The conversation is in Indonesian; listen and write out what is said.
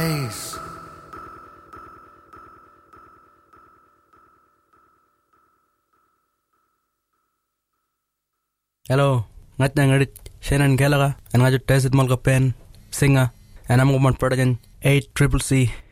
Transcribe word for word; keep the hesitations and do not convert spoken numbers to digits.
Hello, ngat na ngarit Shannon Gallagher, and ngarit Tezit Malka Pen, singer, and I'm going to production eight Triple C.